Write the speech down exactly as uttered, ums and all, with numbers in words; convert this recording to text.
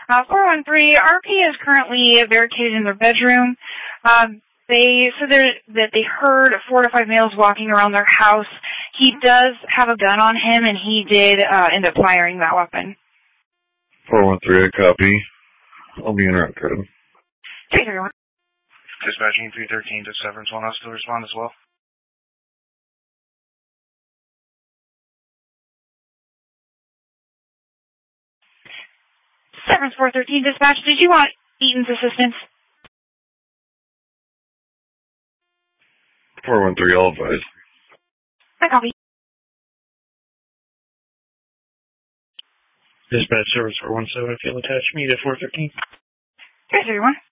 Uh, four one three, R P is currently barricaded in their bedroom. Um, they said that they heard four to five males walking around their house. He does have a gun on him, and he did uh, end up firing that weapon. four one three, I copy. I'll be in route code. three three one. Dispatching three thirteen to seven one, I'll still respond as well. seven four thirteen dispatch, did you want Eaton's assistance? four one three, all advised. I copy. Dispatch service four one seven, if you'll attach me to four thirteen. three three one.